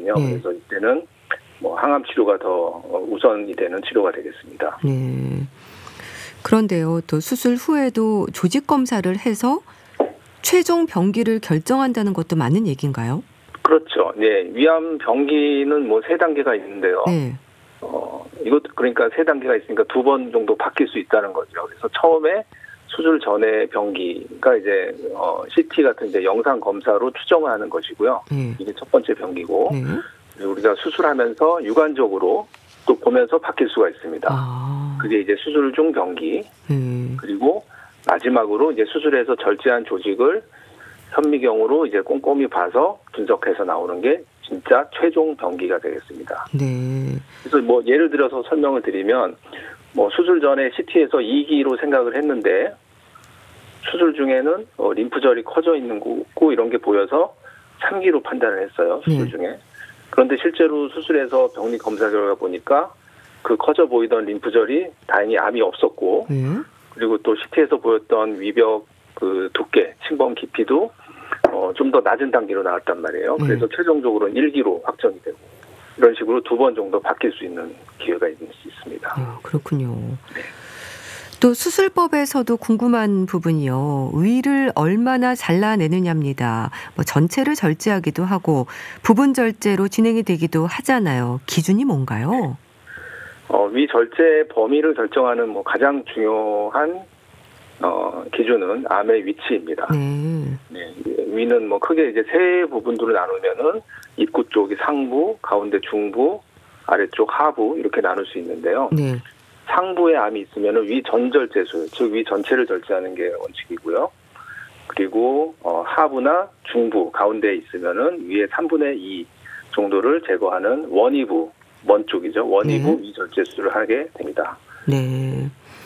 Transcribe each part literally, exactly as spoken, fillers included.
되거든요. 네. 그래서 이때는 뭐 항암 치료가 더 우선이 되는 치료가 되겠습니다. 네. 그런데요, 또 수술 후에도 조직 검사를 해서 최종 병기를 결정한다는 것도 맞는 얘기인가요? 그렇죠. 네, 위암 병기는 뭐 세 단계가 있는데요. 네. 어, 이것도 그러니까 세 단계가 있으니까 두 번 정도 바뀔 수 있다는 거죠. 그래서 처음에 수술 전에 병기가 이제 어, 씨티 같은 이제 영상 검사로 추정하는 것이고요. 네. 이게 첫 번째 병기고, 네. 그리고 우리가 수술하면서 육안적으로 또 보면서 바뀔 수가 있습니다. 아. 그게 이제 수술 중 병기. 네. 그리고 마지막으로 이제 수술해서 절제한 조직을 현미경으로 이제 꼼꼼히 봐서 분석해서 나오는 게 진짜 최종 병기가 되겠습니다. 네. 그래서 뭐 예를 들어서 설명을 드리면 뭐 수술 전에 씨티에서 이 기로 생각을 했는데 수술 중에는 어, 림프절이 커져 있는 거고 이런 게 보여서 삼 기로 판단을 했어요. 수술 네. 중에. 그런데 실제로 수술해서 병리 검사 결과 보니까 그 커져 보이던 림프절이 다행히 암이 없었고, 네. 그리고 또 씨티에서 보였던 위벽 그 두께, 침범 깊이도 어, 좀 더 낮은 단계로 나왔단 말이에요. 네. 그래서 최종적으로는 일 기로 확정이 되고 이런 식으로 두 번 정도 바뀔 수 있는 기회가 있을 수 있습니다. 아, 그렇군요. 또 수술법에서도 궁금한 부분이요. 위를 얼마나 잘라내느냐입니다. 뭐 전체를 절제하기도 하고 부분 절제로 진행이 되기도 하잖아요. 기준이 뭔가요? 어, 위 절제 범위를 결정하는 뭐 가장 중요한 어, 기준은 암의 위치입니다. 네. 네, 위는 뭐 크게 이제 세 부분으로 나누면은 입구 쪽이 상부, 가운데 중부, 아래쪽 하부 이렇게 나눌 수 있는데요. 네. 상부에 암이 있으면은 위 전절제술, 즉 위 전체를 절제하는 게 원칙이고요. 그리고 어, 하부나 중부, 가운데에 있으면은 위의 삼분의 이 정도를 제거하는 원위부, 먼 쪽이죠. 원위부 네. 위 절제술을 하게 됩니다. 네.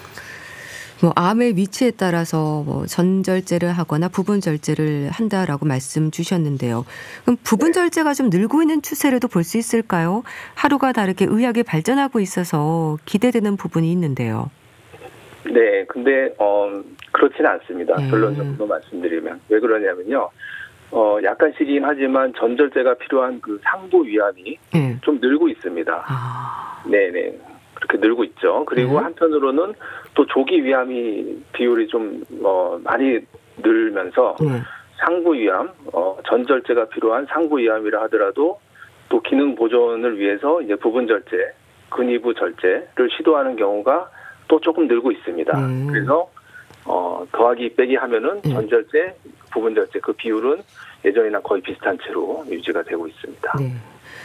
뭐 암의 위치에 따라서 뭐 전절제를 하거나 부분 절제를 한다라고 말씀 주셨는데요. 그럼 부분 절제가 좀 늘고 있는 추세로도 볼 수 있을까요? 하루가 다르게 의학이 발전하고 있어서 기대되는 부분이 있는데요. 네, 근데 어, 그렇지는 않습니다. 네. 결론적으로 말씀드리면 왜 그러냐면요. 어, 약간씩이긴 하지만 전절제가 필요한 그 상부 위암이 네. 좀 늘고 있습니다. 아. 네네. 그렇게 늘고 있죠. 그리고 네. 한편으로는 또 조기 위암이 비율이 좀, 어, 많이 늘면서 네. 상부 위암, 어, 전절제가 필요한 상부 위암이라 하더라도 또 기능 보존을 위해서 이제 부분 절제, 근위부 절제를 시도하는 경우가 또 조금 늘고 있습니다. 네. 그래서, 어, 더하기 빼기 하면은 네. 전절제, 부분 절제 그 비율은 예전이랑 거의 비슷한 채로 유지가 되고 있습니다. 네.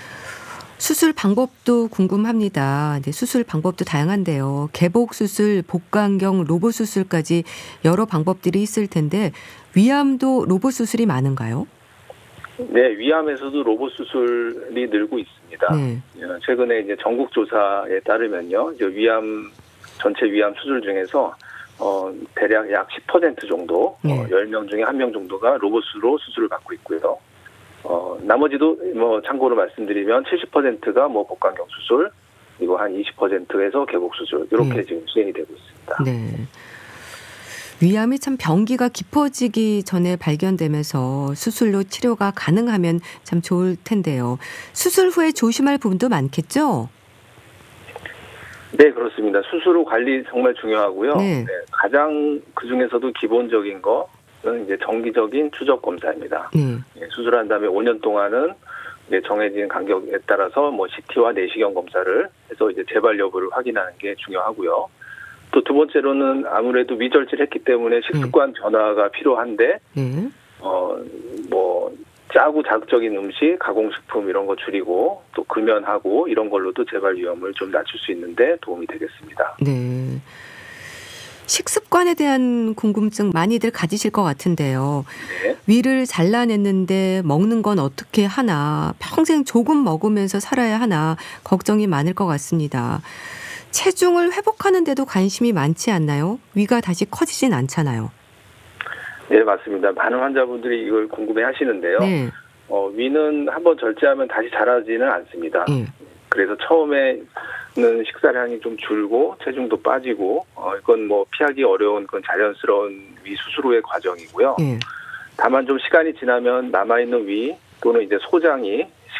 수술 방법도 궁금합니다. 네, 수술 방법도 다양한데요. 개복 수술, 복강경, 로봇 수술까지 여러 방법들이 있을 텐데 위암도 로봇 수술이 많은가요? 네, 위암에서도 로봇 수술이 늘고 있습니다. 네. 최근에 이제 전국 조사에 따르면요, 이제 위암 전체 위암 수술 중에서 어, 대략 약 십 퍼센트 정도, 네. 어, 열 명 중에 한 명 정도가 로봇으로 수술을 받고 있고요. 어, 나머지도 뭐 참고로 말씀드리면 칠십 퍼센트가 뭐 복강경 수술, 그리고 한 이십 퍼센트에서 개복 수술 이렇게 네. 지금 진행이 되고 있습니다. 네. 위암이 참 병기가 깊어지기 전에 발견되면서 수술로 치료가 가능하면 참 좋을 텐데요. 수술 후에 조심할 부분도 많겠죠? 네, 그렇습니다. 수술 후 관리 정말 중요하고요. 네. 네, 가장 그 중에서도 기본적인 거는 이제 정기적인 추적 검사입니다. 네. 예, 수술한 다음에 오 년 동안은 이제 정해진 간격에 따라서 뭐 씨티와 내시경 검사를 해서 이제 재발 여부를 확인하는 게 중요하고요. 또 두 번째로는 아무래도 위절제를 했기 때문에 식습관 변화가 필요한데, 네. 어, 뭐, 짜고 자극적인 음식, 가공식품 이런 거 줄이고 또 금연하고 이런 걸로도 재발 위험을 좀 낮출 수 있는데 도움이 되겠습니다. 네. 식습관에 대한 궁금증 많이들 가지실 것 같은데요. 네. 위를 잘라냈는데 먹는 건 어떻게 하나, 평생 조금 먹으면서 살아야 하나 걱정이 많을 것 같습니다. 체중을 회복하는 데도 관심이 많지 않나요? 위가 다시 커지진 않잖아요. 네, 맞습니다. 많은 환자분들이 이걸 궁금해 하시는데요. 네. 어, 위는 한번 절제하면 다시 자라지는 않습니다. 네. 그래서 처음에는 식사량이 좀 줄고 체중도 빠지고 어, 이건 뭐 피하기 어려운 그건 자연스러운 위 수술 후의 과정이고요. 네. 다만 좀 시간이 지나면 남아있는 위 또는 이제 소장이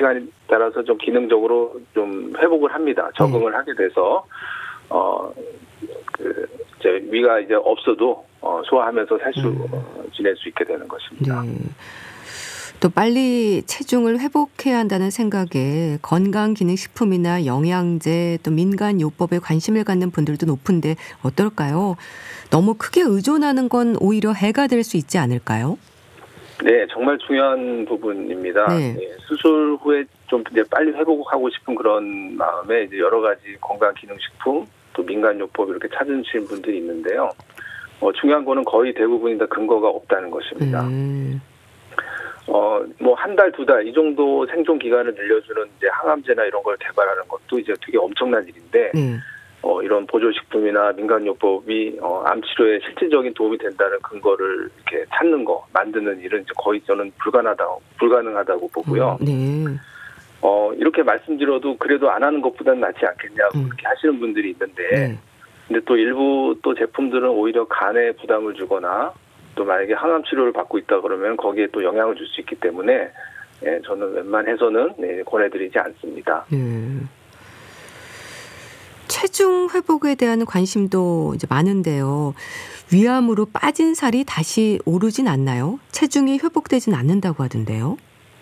시간에 따라서 좀 기능적으로 좀 회복을 합니다. 적응을 네. 하게 돼서 어, 그 이제 위가 이제 없어도 어, 소화하면서 살 수 음. 어, 지낼 수 있게 되는 것입니다. 네. 또 빨리 체중을 회복해야 한다는 생각에 건강기능식품이나 영양제 또 민간요법에 관심을 갖는 분들도 높은데 어떨까요? 너무 크게 의존하는 건 오히려 해가 될 수 있지 않을까요? 네, 정말 중요한 부분입니다. 네. 네, 수술 후에 좀 이제 빨리 회복하고 싶은 그런 마음에 이제 여러 가지 건강기능식품 또 민간요법 이렇게 찾으시는 분들이 있는데요. 어, 중요한 거는 거의 대부분이 다 근거가 없다는 것입니다. 음. 어, 뭐, 한 달, 두 달, 이 정도 생존 기간을 늘려주는 이제 항암제나 이런 걸 개발하는 것도 이제 되게 엄청난 일인데, 네. 어, 이런 보조식품이나 민간요법이, 어, 암 치료에 실질적인 도움이 된다는 근거를 이렇게 찾는 거, 만드는 일은 이제 거의 저는 불가능하다, 불가능하다고 보고요. 음, 네. 어, 이렇게 말씀드려도 그래도 안 하는 것보다는 낫지 않겠냐고 음. 이렇게 하시는 분들이 있는데, 네. 근데 또 일부 또 제품들은 오히려 간에 부담을 주거나, 또 만약에 항암 치료를 받고 있다 그러면 거기에 또 영향을 줄 수 있기 때문에 예, 저는 웬만해서는 네, 권해드리지 않습니다. 네. 체중 회복에 대한 관심도 이제 많은데요. 위암으로 빠진 살이 다시 오르진 않나요? 체중이 회복되진 않는다고 하던데요.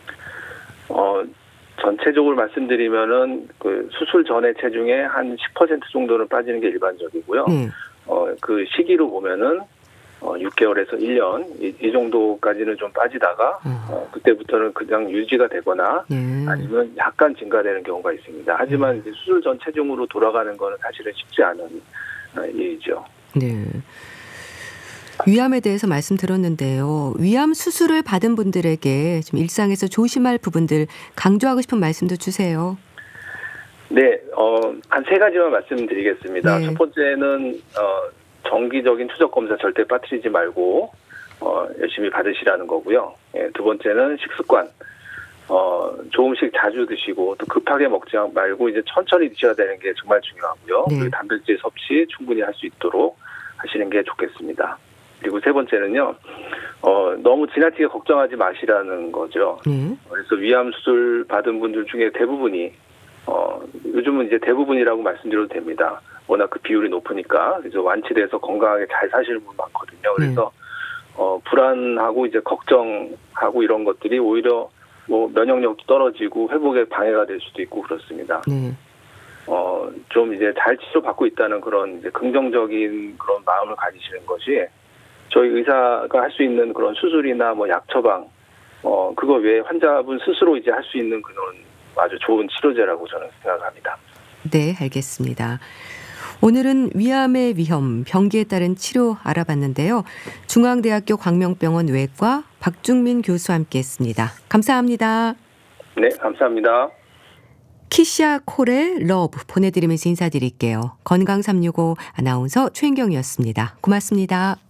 어, 전체적으로 말씀드리면은 그 수술 전에 체중의 한 십 퍼센트 정도는 빠지는 게 일반적이고요. 네. 어, 그 시기로 보면은 어, 육 개월에서 일 년 이, 이 정도까지는 좀 빠지다가 어, 그때부터는 그냥 유지가 되거나 네. 아니면 약간 증가되는 경우가 있습니다. 하지만 이제 수술 전 체중으로 돌아가는 거는 사실은 쉽지 않은 어, 일이죠. 네. 위암에 대해서 말씀 들었는데요. 위암 수술을 받은 분들에게 좀 일상에서 조심할 부분들 강조하고 싶은 말씀도 주세요. 네, 어, 한 세 가지만 말씀드리겠습니다. 네. 첫 번째는 어, 정기적인 추적 검사 절대 빠뜨리지 말고 어, 열심히 받으시라는 거고요. 예, 두 번째는 식습관. 어, 조금씩 자주 드시고 또 급하게 먹지 말고 이제 천천히 드셔야 되는 게 정말 중요하고요. 네. 그리고 단백질 섭취 충분히 할 수 있도록 하시는 게 좋겠습니다. 그리고 세 번째는요. 어, 너무 지나치게 걱정하지 마시라는 거죠. 네. 그래서 위암 수술 받은 분들 중에 대부분이 어, 요즘은 이제 대부분이라고 말씀드려도 됩니다. 워낙 그 비율이 높으니까 그래서 완치돼서 건강하게 잘 사시는 분 많거든요. 그래서 어, 불안하고 이제 걱정하고 이런 것들이 오히려 뭐 면역력도 떨어지고 회복에 방해가 될 수도 있고 그렇습니다. 네. 어, 좀 이제 잘 치료받고 있다는 그런 이제 긍정적인 그런 마음을 가지시는 것이 저희 의사가 할 수 있는 그런 수술이나 뭐 약 처방, 어, 그거 외에 환자분 스스로 이제 할 수 있는 그런 아주 좋은 치료제라고 저는 생각합니다. 네, 알겠습니다. 오늘은 위암의 위험, 병기에 따른 치료 알아봤는데요. 중앙대학교 광명병원 외과 박중민 교수와 함께했습니다. 감사합니다. 네, 감사합니다. 키샤 콜의 러브 보내드리면서 인사드릴게요. 건강 삼육오 아나운서 최인경이었습니다. 고맙습니다.